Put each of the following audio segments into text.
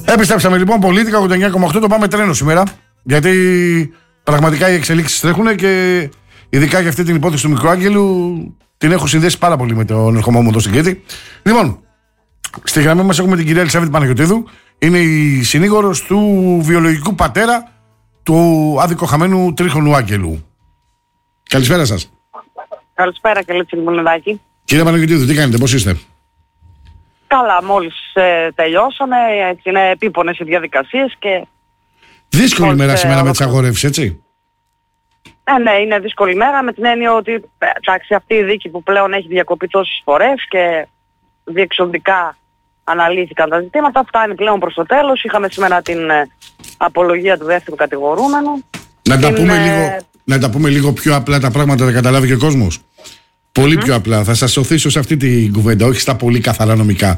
Επιστρέψαμε λοιπόν, Πολίτικα 89,8, το πάμε τρένο σήμερα. Γιατί πραγματικά οι εξελίξεις τρέχουν και ειδικά για αυτή την υπόθεση του Μικροάγγελου την έχω συνδέσει πάρα πολύ με τον ερχομό μου εδώ στην Κρήτη. Λοιπόν, στη γραμμή μας έχουμε την κυρία Ελισάβετ Παναγιωτίδου. Είναι η συνήγορος του βιολογικού πατέρα του αδικοχαμένου τρίχωνου Άγγελου. Καλησπέρα σας. Καλησπέρα, κύριε Τσιλιμονιδάκη. Κύριε Παναγιωτίδου, τι κάνετε, πώς είστε? Καλά, μόλις τελειώσαμε, έτσι είναι επίπονες οι διαδικασίες και... Δύσκολη μέρα σήμερα με τις αγορεύσεις, έτσι? Ναι, είναι δύσκολη μέρα με την έννοια ότι εντάξει, αυτή η δίκη που πλέον έχει διακοπεί τόσες φορές και διεξοδικά αναλύθηκαν τα ζητήματα, φτάνει πλέον προς το τέλος. Είχαμε σήμερα την απολογία του δεύτερου κατηγορούμενου. Να τα πούμε λίγο πιο απλά τα πράγματα, να καταλάβει και ο κόσμος. Πολύ πιο απλά. Θα σας οθήσω σε αυτή την κουβέντα, όχι στα πολύ καθαρά νομικά.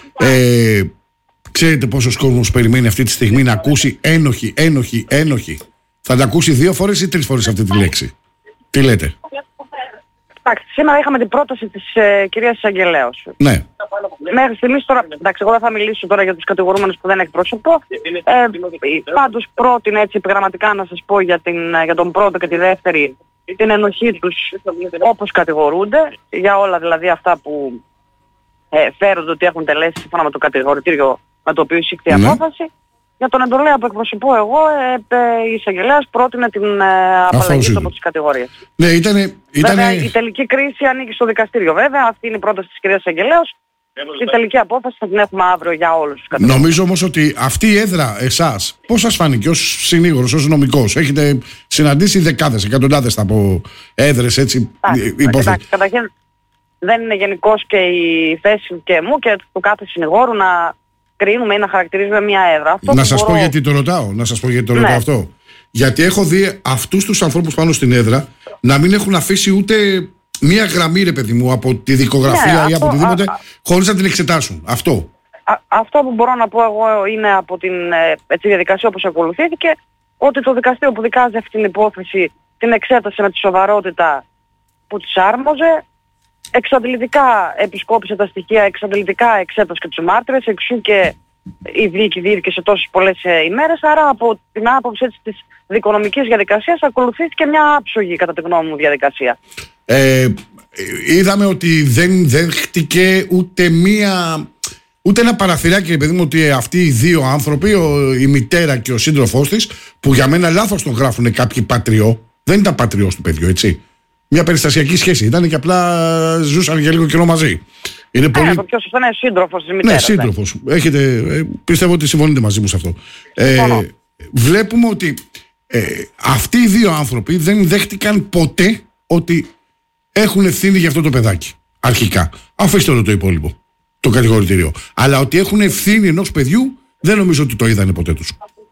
Ξέρετε πόσος κόσμος περιμένει αυτή τη στιγμή να ακούσει ένοχη. Θα τα ακούσει 2 φορές ή 3 φορές αυτή τη λέξη? Τι λέτε? Εντάξει, σήμερα είχαμε την πρόταση της κυρίας Εισαγγελέως. Ναι. Μέχρι στιγμής τώρα, εντάξει, εγώ δεν θα μιλήσω τώρα για τους κατηγορούμενους που δεν εκπροσωπώ. Πάντως πρότεινε έτσι επιγραμματικά να σας πω για τον πρώτο και τη δεύτερη την ενοχή τους όπως κατηγορούνται, για όλα δηλαδή αυτά που φέρονται ότι έχουν τελέσει σύμφωνα με το κατηγορητήριο με το οποίο εισήχθη η απόφαση. Για τον εντολέα που εκπροσωπώ εγώ, η εισαγγελέας πρότεινε την απαλλαγή από τις κατηγορίες. Ναι, βέβαια η τελική κρίση ανήκει στο δικαστήριο βέβαια, αυτή είναι η πρόταση της κυρίας εισαγγελέως. Η τελική απόφαση θα την έχουμε αύριο για όλους τους κατηγορούμενους. Νομίζω όμως ότι αυτή η έδρα εσάς, πώς σας φάνηκε ως συνήγορος, ως νομικός? Έχετε συναντήσει δεκάδες, εκατοντάδες θα πω έδρες, έτσι υποθέτω. Καταρχήν δεν είναι γενικώς και η θέση και μου και του κάθε συνηγόρου να κρίνουμε ή να χαρακτηρίζουμε μια έδρα. Να σας πω γιατί το ρωτάω, αυτό. Γιατί έχω δει αυτούς τους ανθρώπους πάνω στην έδρα να μην έχουν αφήσει ούτε μία γραμμή, ρε παιδί μου, από τη δικογραφία ή από οτιδήποτε, χωρίς να την εξετάσουν. Αυτό που μπορώ να πω εγώ είναι από την διαδικασία όπως ακολουθήθηκε, ότι το δικαστήριο που δικάζει αυτή την υπόθεση την εξέτασε με τη σοβαρότητα που της άρμοζε, εξαντλητικά επισκόπησε τα στοιχεία, εξαντλητικά εξέτασε και τους μάρτυρες, εξού και η δίκη διήρκησε τόσες πολλές ημέρες, άρα από την άποψη έτσι, της δικονομικής διαδικασίας ακολουθήθηκε μια άψογη κατά τη γνώμη μου διαδικασία. Είδαμε ότι δεν δέχτηκε ούτε ένα παραθυράκι, ρε παιδί μου, ότι αυτοί οι 2 άνθρωποι, η μητέρα και ο σύντροφός της, που για μένα λάθος τον γράφουν κάποιοι πατριό, δεν ήταν πατριός του παιδιού, έτσι. Μια περιστασιακή σχέση ήταν και απλά ζούσαν για λίγο καιρό μαζί. Είναι πολύ... Το πιο σωστό είναι σύντροφος της μητέρας. Ναι, σύντροφος. Πιστεύω ότι συμφωνείτε μαζί μου σε αυτό. Βλέπουμε ότι αυτοί οι 2 άνθρωποι δεν δέχτηκαν ποτέ ότι έχουν ευθύνη για αυτό το παιδάκι. Αρχικά. Αφήστε όλο το υπόλοιπο. Το κατηγορητήριο. Αλλά ότι έχουν ευθύνη ενός παιδιού δεν νομίζω ότι το είδανε ποτέ τους.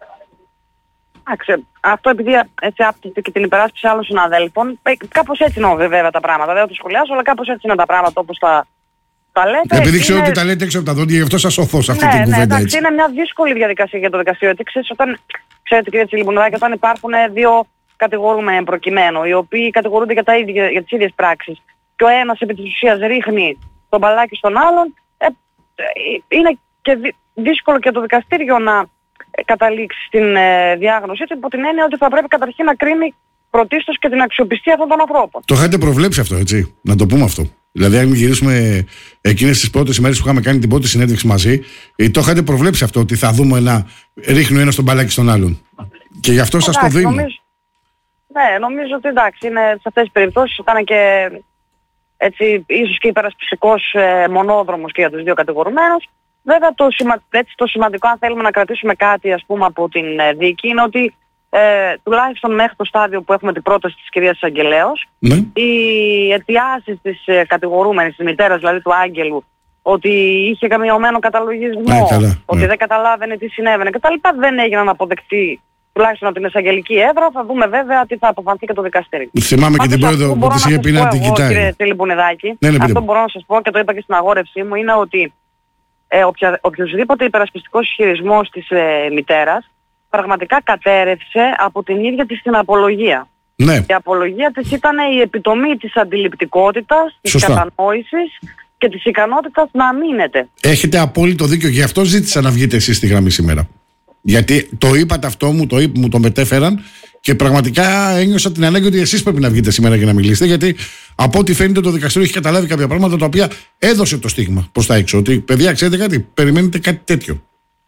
Αυτό επειδή έτσι άπτεται και την υπεράσπιση άλλων συναδέλφων, κάπως έτσι είναι βέβαια τα πράγματα. Δεν θα το σχολιάσω, αλλά κάπως έτσι είναι τα πράγματα όπως τα λέτε. Επειδή ξέρω ότι τα λέτε έξω από τα δόντια, γι' αυτό σας σωθώ σε αυτή την κουβέντα. Εντάξει, είναι μια δύσκολη διαδικασία για το δικαστήριο. Ξέρετε κύριε Τσιλιμονιδάκη, όταν υπάρχουν 2 κατηγορούμενοι προκειμένου, οι οποίοι κατηγορούνται για τις ίδιες πράξεις, και ο ένας επί της ουσίας ρίχνει τον μπαλάκι στον άλλον, είναι και δύσκολο και το δικαστήριο να καταλήξει στην διάγνωση του, υπό την έννοια ότι θα πρέπει καταρχήν να κρίνει πρωτίστως και την αξιοπιστία αυτών των ανθρώπων. Το είχατε προβλέψει αυτό, έτσι, να το πούμε αυτό. Δηλαδή, αν γυρίσουμε εκείνες τις πρώτες ημέρες που είχαμε κάνει την πρώτη συνέντευξη μαζί, το είχατε προβλέψει αυτό, ότι θα δούμε ρίχνει ο ένας τον μπαλάκι στον άλλον. Και γι' αυτό σας το δίνω. Νομίζω ότι εντάξει, είναι σε αυτές τις περιπτώσεις ήταν και έτσι, ίσως και υπερασπιστικός μονόδρομος και για τους 2 κατηγορουμένους. Βέβαια το σημαντικό, αν θέλουμε να κρατήσουμε κάτι ας πούμε από την δίκη, είναι ότι τουλάχιστον μέχρι το στάδιο που έχουμε την πρόταση της κυρίας Εισαγγελέως, οι αιτιάσεις της κατηγορούμενης, της μητέρας δηλαδή του Άγγελου, ότι είχε καμιωμένο καταλογισμό, ότι δεν καταλάβαινε τι συνέβαινε κτλ. Δεν έγιναν αποδεκτοί τουλάχιστον από την εισαγγελική έδρα. Θα δούμε βέβαια τι θα αποφανθεί και το δικαστήριο. Θυμάμαι και την πρόεδρο που της είχε πει να την κοιτάει. Κύριε Τσιλιμονιδάκη, αυτό μπορώ να σας πω και το είπα και στην αγόρευσή μου, είναι ότι οποιοσδήποτε υπερασπιστικός ισχυρισμός της μητέρας πραγματικά κατέρευσε από την ίδια της την απολογία. Η απολογία της ήταν η επιτομή της αντιληπτικότητας, της κατανόησης και της ικανότητας να αμήνεται. Έχετε απόλυτο δίκιο. Γι' αυτό ζήτησα να βγείτε εσείς στη γραμμή σήμερα. Γιατί το είπατε αυτό, μου το μετέφεραν και πραγματικά ένιωσα την ανάγκη ότι εσείς πρέπει να βγείτε σήμερα και να μιλήσετε. Γιατί από ό,τι φαίνεται το δικαστήριο έχει καταλάβει κάποια πράγματα τα οποία έδωσε το στίγμα προς τα έξω. Ότι παιδιά, ξέρετε κάτι, περιμένετε κάτι τέτοιο.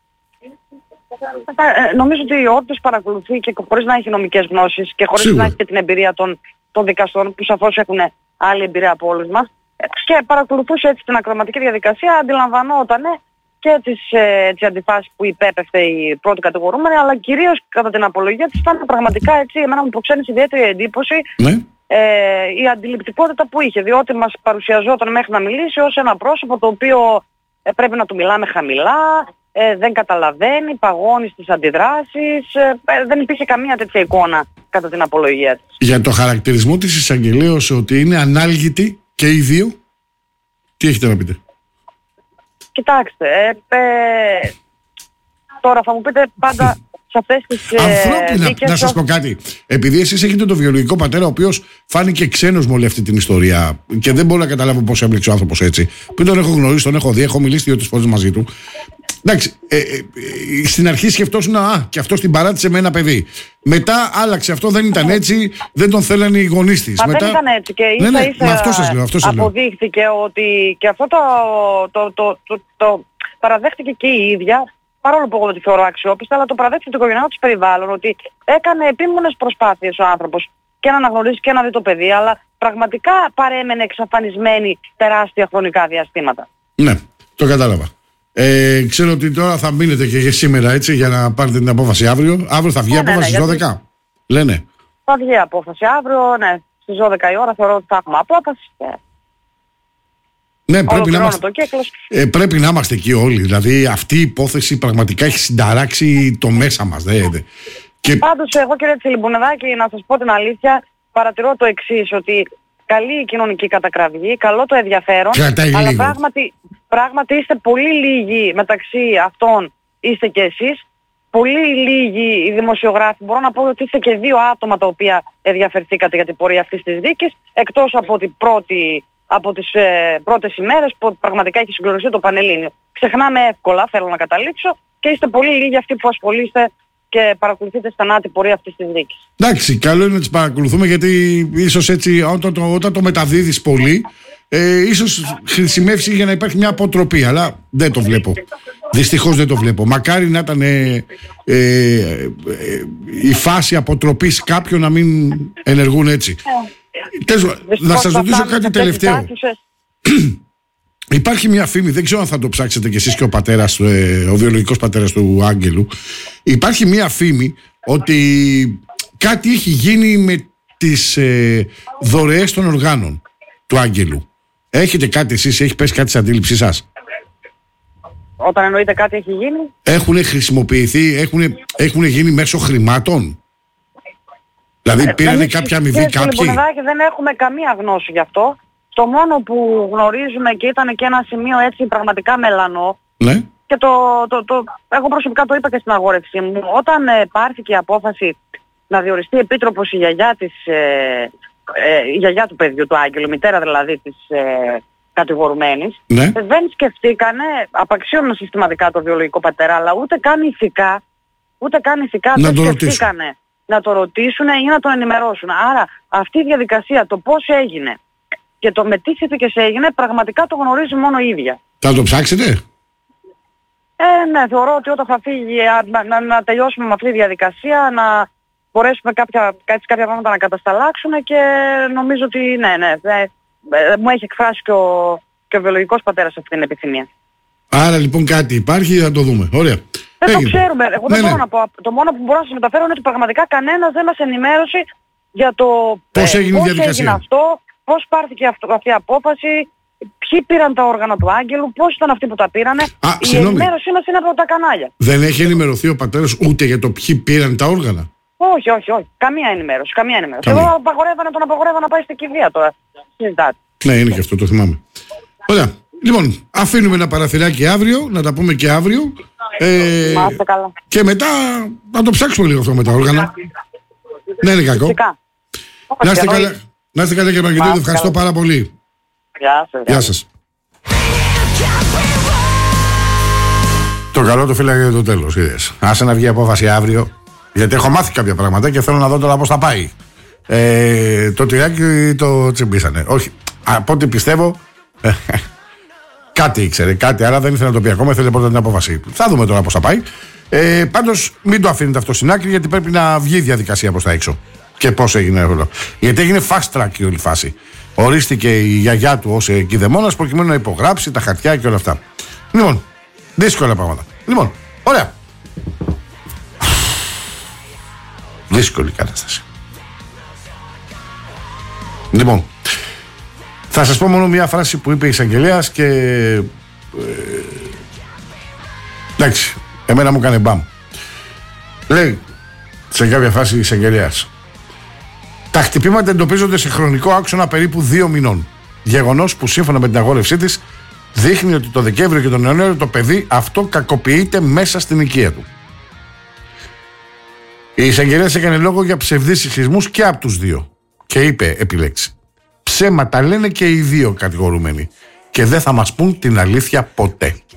Νομίζω ότι όποιος παρακολουθεί και χωρίς να έχει νομικές γνώσεις και χωρίς Σίγουρα. να έχει και την εμπειρία των δικαστών, που σαφώς έχουν άλλη εμπειρία από όλους μας, και παρακολουθούσε έτσι την ακροματική διαδικασία, αντιλαμβανόταν και τις αντιφάσεις που υπέπεφτε η πρώτη κατηγορούμενη, αλλά κυρίως κατά την απολογία της ήταν πραγματικά έτσι, εμένα μου προξένησε ιδιαίτερη εντύπωση Ναι. η αντιληπτικότητα που είχε, διότι μας παρουσιαζόταν μέχρι να μιλήσει ως ένα πρόσωπο το οποίο πρέπει να του μιλάμε χαμηλά, δεν καταλαβαίνει, παγώνει στις αντιδράσεις, δεν υπήρχε καμία τέτοια εικόνα κατά την απολογία της. Για το χαρακτηρισμό της εισαγγελέως ότι είναι ανάλγητη και οι δύο, τι έχετε να πείτε? Κοιτάξτε, τώρα θα μου πείτε πάντα σε αυτές τις ανθρώπινα, δίκες... να σας πω κάτι. Επειδή εσείς έχετε τον βιολογικό πατέρα, ο οποίος φάνηκε ξένος με όλη αυτή την ιστορία και δεν μπορώ να καταλάβω πώς έμπλεξε ο άνθρωπος έτσι. Πριν τον έχω γνωρίσει, τον έχω δει, έχω μιλήσει 2-3 φορές μαζί του. Εντάξει, στην αρχή σκεφτόσουν, και αυτό την παράτησε με ένα παιδί. Μετά άλλαξε, αυτό δεν ήταν έτσι, δεν τον θέλανε οι γονείς της. Μετά... δεν ήταν έτσι και ίσα αυτό σας λέω, αποδείχθηκε ότι και αυτό το παραδέχτηκε και η ίδια, παρόλο που εγώ τη θεωρώ αξιόπιστα, αλλά το παραδέχτηκε το οικογενειακό της περιβάλλον, ότι έκανε επίμονες προσπάθειες ο άνθρωπος και να αναγνωρίσει και να δει το παιδί, αλλά πραγματικά παρέμενε εξαφανισμένη τεράστια χρονικά διαστήματα. Ναι, το κατάλαβα. Ξέρω ότι τώρα θα μείνετε και σήμερα έτσι για να πάρετε την απόφαση αύριο. Αύριο θα βγει η απόφαση στις 12. Λένε. Θα βγει η απόφαση αύριο, ναι. Στις 12 η ώρα θεωρώ ότι θα έχουμε απόφαση. Ναι, πρέπει να είμαστε εκεί όλοι. Δηλαδή αυτή η υπόθεση πραγματικά έχει συνταράξει το μέσα μας. Πάντως εγώ, κύριε Τσιλιμπουνεδάκη, να σας πω την αλήθεια, παρατηρώ το εξής, ότι καλή η κοινωνική κατακραυγή, καλό το ενδιαφέρον, αλλά πράγματι είστε πολύ λίγοι μεταξύ αυτών, είστε και εσείς, πολύ λίγοι οι δημοσιογράφοι. Μπορώ να πω ότι είστε και 2 άτομα τα οποία ενδιαφερθήκατε για την πορεία αυτής της δίκης, εκτός από τις πρώτες ημέρες που πραγματικά έχει συγκλονιστεί το Πανελλήνιο. Ξεχνάμε εύκολα, θέλω να καταλήξω, και είστε πολύ λίγοι αυτοί που ασχολείστε και παρακολουθείτε στενά την πορεία αυτής της δίκης. Εντάξει, καλό είναι να τις παρακολουθούμε, γιατί ίσως έτσι όταν το μεταδίδεις πολύ, ίσως χρησιμεύσει για να υπάρχει μια αποτροπή, αλλά δεν το βλέπω. Δυστυχώς δεν το βλέπω. Μακάρι να ήταν η φάση αποτροπής κάποιων να μην ενεργούν έτσι. Να σας ρωτήσω κάτι τελευταίο. Υπάρχει μια φήμη, δεν ξέρω αν θα το ψάξετε κι εσείς και ο πατέρας, ο βιολογικός πατέρας του Άγγελου. Υπάρχει μια φήμη ότι κάτι έχει γίνει με τις δωρεές των οργάνων του Άγγελου. Έχετε κάτι εσείς, έχει πέσει κάτι στην αντίληψή σας? Όταν εννοείται κάτι έχει γίνει? Έχουν χρησιμοποιηθεί, έχουν γίνει μέσω χρημάτων? Δηλαδή πήρανε κάποια αμοιβή κάποιοι? Δεν έχουμε καμία γνώση γι' αυτό. Το μόνο που γνωρίζουμε, και ήταν και ένα σημείο έτσι πραγματικά μελανό, ναι, και εγώ προσωπικά το είπα και στην αγόρευσή μου, όταν πάρθηκε η απόφαση να διοριστεί επίτροπος η γιαγιά του παιδιού του Άγγελου, μητέρα δηλαδή της κατηγορουμένης, ναι, δεν σκεφτήκανε, απαξίωναν συστηματικά το βιολογικό πατέρα, αλλά ούτε καν ηθικά δεν σκεφτήκανε να το ρωτήσουν ή να τον ενημερώσουν. Άρα αυτή η διαδικασία, το πώς έγινε και το με τι συνθήκες έγινε, πραγματικά το γνωρίζει μόνο η ίδια. Θα το ψάξετε? Ναι, θεωρώ ότι όταν θα φύγει να τελειώσουμε με αυτή τη διαδικασία, να μπορέσουμε κάποια πράγματα να κατασταλάξουν, και νομίζω ότι μου έχει εκφράσει και ο βιολογικός πατέρας αυτή την επιθυμία. Άρα λοιπόν κάτι υπάρχει, θα το δούμε. Ωραία. Δεν το ξέρουμε. Εγώ δεν μπορώ να πω. Το μόνο που μπορώ να σας μεταφέρω είναι ότι πραγματικά κανένας δεν μας ενημέρωσε για το πώς έγινε η διαδικασία, αυτό, πώς πάρθηκε αυτή η απόφαση, ποιοι πήραν τα όργανα του Άγγελου, πώς ήταν αυτοί που τα πήρανε. Η ενημέρωσή μας είναι από τα κανάλια. Δεν έχει ενημερωθεί ο πατέρας ούτε για το ποιοι πήραν τα όργανα? Όχι. Καμία ενημέρωση. Εγώ τον απαγορεύω να πάει στην κηδεία τώρα. Συζητάτε. Ναι, είναι και αυτό, το θυμάμαι. Ωραία. Λοιπόν, αφήνουμε ένα παραθυράκι αύριο, να τα πούμε και αύριο. Καλά. Και μετά να το ψάξουμε λίγο αυτό με τα όργανα. Δεν είναι κακό. Να είστε καλά, κύριε Παγκεντίδη, ευχαριστώ πάρα πολύ. Γεια σας. Το καλό το φύλαγε για το τέλος, είδες. Άσε να βγει απόφαση αύριο, γιατί έχω μάθει κάποια πράγματα και θέλω να δω τώρα πώς θα πάει. Το τυράκι το τσιμπήσανε. Όχι, από ό,τι πιστεύω, κάτι ήξερε, κάτι, άρα δεν ήθελε να το πει ακόμα, ήθελε πρώτα την απόφαση. Θα δούμε τώρα πώς θα πάει. Πάντως μην το αφήνετε αυτό στην άκρη, γιατί πρέπει να βγει η διαδικασία προς τα έξω. Και πώς έγινε αυτό. Γιατί έγινε fast track η όλη φάση. Ορίστηκε η γιαγιά του ως κηδεμόνας προκειμένου να υπογράψει τα χαρτιά και όλα αυτά. Λοιπόν, δύσκολα πράγματα. Λοιπόν, ωραία. Δύσκολη κατάσταση. Λοιπόν, θα σας πω μόνο μια φράση που είπε η εισαγγελέας και εντάξει, εμένα μου έκανε μπαμ. Λέει σε κάποια φάση η εισαγγελέας: τα χτυπήματα εντοπίζονται σε χρονικό άξονα περίπου 2 μηνών. Γεγονός που σύμφωνα με την αγόρευσή της δείχνει ότι το Δεκέμβριο και τον Ιανουάριο το παιδί αυτό κακοποιείται μέσα στην οικία του. Η εισαγγελέας έκανε λόγο για ψευδείς συσχετισμούς και από τους δύο και είπε επιλέξει: ψέματα λένε και οι δύο κατηγορούμενοι και δεν θα μας πούν την αλήθεια ποτέ.